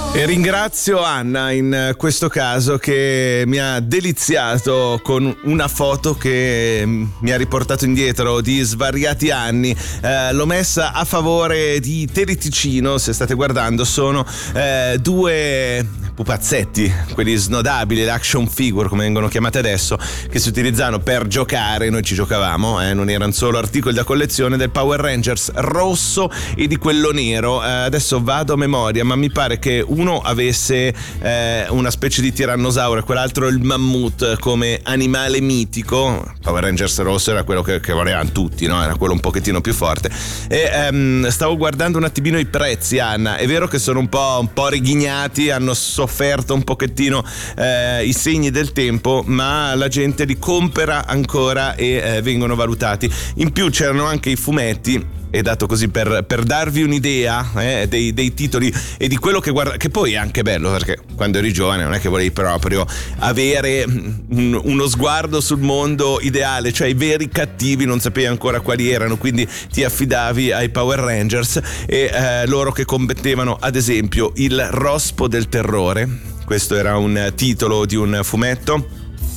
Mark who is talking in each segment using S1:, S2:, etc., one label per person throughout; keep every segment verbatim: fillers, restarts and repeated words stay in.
S1: E ringrazio Anna in questo caso che mi ha deliziato con una foto che mi ha riportato indietro di svariati anni. Eh, l'ho messa a favore di Teleticino, se state guardando, sono eh, due pupazzetti, quelli snodabili, l'action figure come vengono chiamate adesso, che si utilizzano per giocare. Noi ci giocavamo, eh, non erano solo articoli da collezione, del Power Rangers rosso e di quello nero. Eh, adesso vado a memoria, ma mi pare che uno avesse eh, una specie di tirannosauro e quell'altro il mammut come animale mitico. Power Rangers rosso era quello che, che volevano tutti, no? Era quello un pochettino più forte. E ehm, stavo guardando un attimino i prezzi, Anna. È vero che sono un po', un po' righignati, hanno sofferto un pochettino eh, i segni del tempo, ma la gente li compra ancora e eh, vengono valutati. In più c'erano anche i fumetti. E dato così per, per darvi un'idea eh, dei, dei titoli e di quello che guarda, che poi è anche bello, perché quando eri giovane non è che volevi proprio avere un, uno sguardo sul mondo ideale, cioè i veri cattivi non sapevi ancora quali erano, quindi ti affidavi ai Power Rangers e eh, loro che combattevano ad esempio il Rospo del Terrore. Questo era un titolo di un fumetto.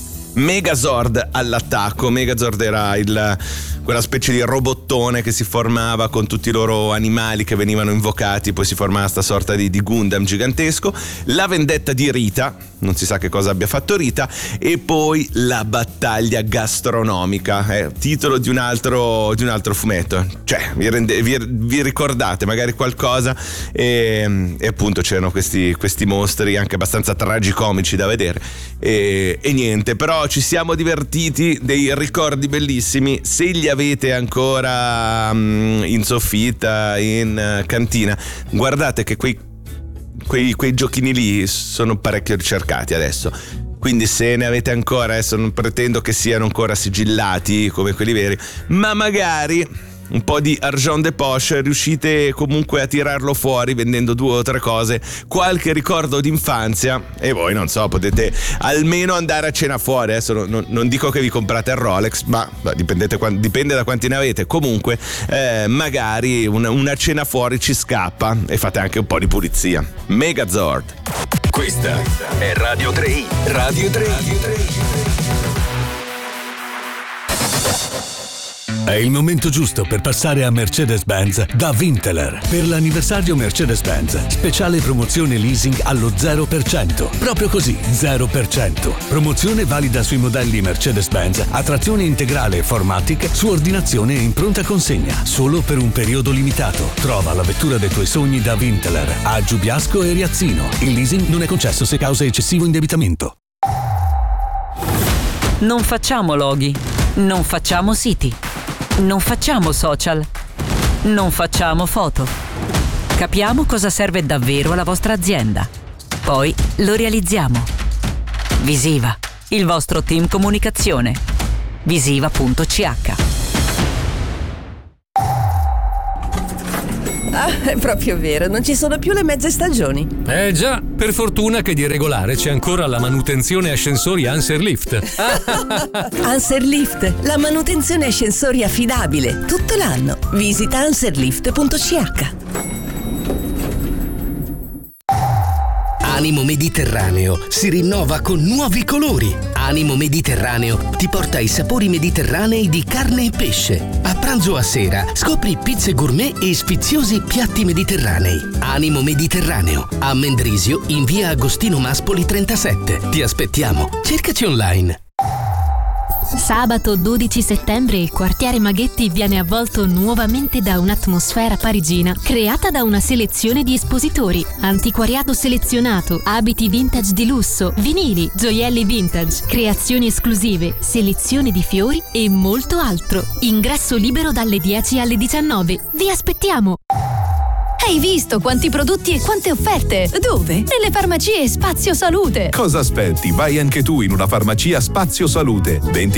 S1: Megazord all'attacco. Megazord era il, quella specie di robottone che si formava con tutti i loro animali che venivano invocati, poi si formava sta sorta di, di Gundam gigantesco. La vendetta di Rita, non si sa che cosa abbia fatto Rita, e poi la battaglia gastronomica, eh, titolo di un altro di un altro fumetto. Cioè vi, rende, vi, vi ricordate magari qualcosa? E, e appunto c'erano questi, questi mostri anche abbastanza tragicomici da vedere e, e niente, però ci siamo divertiti, dei ricordi bellissimi. Se li avete ancora um, in soffitta, in uh, cantina, guardate che quei, quei, quei giochini lì sono parecchio ricercati adesso. Quindi se ne avete ancora, adesso non pretendo che siano ancora sigillati come quelli veri, ma magari un po' di argent de poche riuscite comunque a tirarlo fuori vendendo due o tre cose, qualche ricordo d'infanzia, e voi non so, potete almeno andare a cena fuori. Adesso non, non dico che vi comprate il Rolex, ma dipendete, dipende da quanti ne avete. Comunque eh, magari una, una cena fuori ci scappa e fate anche un po' di pulizia. Megazord.
S2: Questa è Radio tre i. Radio tre i.
S3: È il momento giusto per passare a Mercedes-Benz da Vinteler. Per l'anniversario Mercedes-Benz, speciale promozione leasing allo zero per cento. Proprio così, zero per cento. Promozione valida sui modelli Mercedes-Benz a trazione integrale e four matic su ordinazione e in pronta consegna. Solo per un periodo limitato. Trova la vettura dei tuoi sogni da Vinteler a Giubiasco e Riazzino. Il leasing non è concesso se causa eccessivo indebitamento.
S4: Non facciamo loghi. Non facciamo siti. Non facciamo social, non facciamo foto. Capiamo cosa serve davvero alla vostra azienda. Poi lo realizziamo. Visiva, il vostro team comunicazione. visiva punto c h.
S5: Ah, è proprio vero, non ci sono più le mezze stagioni.
S6: Eh già, per fortuna che di regolare c'è ancora la manutenzione ascensori Anserlift.
S5: Anserlift, la manutenzione ascensori affidabile, tutto l'anno. Visita anserlift punto c h.
S7: Animo Mediterraneo si rinnova con nuovi colori. Animo Mediterraneo ti porta ai sapori mediterranei di carne e pesce. A pranzo o a sera scopri pizze gourmet e sfiziosi piatti mediterranei. Animo Mediterraneo, a Mendrisio in via Agostino Maspoli trentasette. Ti aspettiamo. Cercaci online.
S8: Sabato dodici settembre il quartiere Maghetti viene avvolto nuovamente da un'atmosfera parigina creata da una selezione di espositori, antiquariato selezionato, abiti vintage di lusso, vinili, gioielli vintage, creazioni esclusive, selezione di fiori e molto altro. Ingresso libero dalle dieci alle diciannove. Vi aspettiamo!
S9: Hai visto quanti prodotti e quante offerte? Dove? Nelle farmacie Spazio Salute.
S10: Cosa aspetti? Vai anche tu in una farmacia Spazio Salute. venti